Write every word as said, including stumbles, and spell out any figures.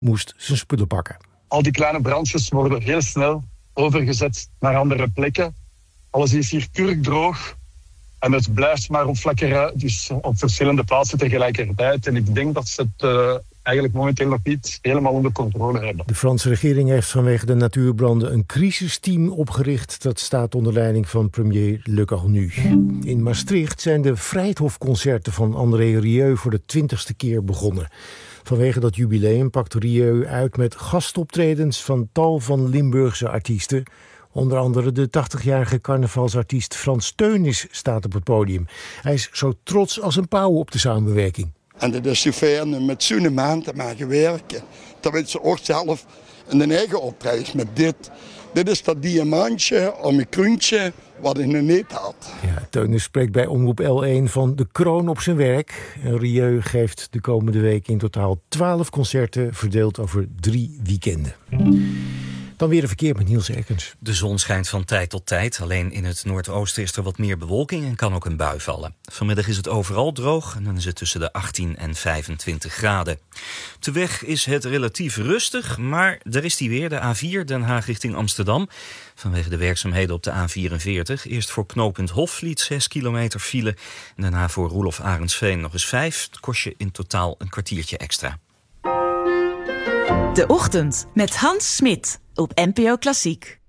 moest zijn spullen pakken. Al die kleine brandjes worden heel snel overgezet naar andere plekken. Alles is hier kurkdroog en het blijft maar opflakkeren, dus op verschillende plaatsen tegelijkertijd. En ik denk dat ze het uh, eigenlijk momenteel nog niet helemaal onder controle hebben. De Franse regering heeft vanwege de natuurbranden een crisisteam opgericht. Dat staat onder leiding van premier Le Cornu. In Maastricht zijn de Vrijthofconcerten van André Rieu voor de twintigste keer begonnen. Vanwege dat jubileum pakt Rieu uit met gastoptredens van tal van Limburgse artiesten. Onder andere de tachtigjarige carnavalsartiest Frans Teunis staat op het podium. Hij is zo trots als een pauw op de samenwerking. En dat is zover met zo'n maand te mogen werken. Terwijl ze ook zelf een eigen optredens met dit. Dit is dat diamantje om een kroentje wat ik nog niet had. Ja, Teunis spreekt bij Omroep L één van de kroon op zijn werk. En Rieu geeft de komende week in totaal twaalf concerten verdeeld over drie weekenden. Dan weer een verkeer met Niels Erkens. De zon schijnt van tijd tot tijd. Alleen in het noordoosten is er wat meer bewolking en kan ook een bui vallen. Vanmiddag is het overal droog en dan is het tussen de achttien en vijfentwintig graden. Op de weg is het relatief rustig, maar er is die weer, de A vier Den Haag richting Amsterdam. Vanwege de werkzaamheden op de A vierenveertig. Eerst voor knooppunt Hofvliet zes kilometer file. En daarna voor Roelof Arendsveen nog eens vijf. Het kost je in totaal een kwartiertje extra. De Ochtend met Hans Smit op N P O Klassiek.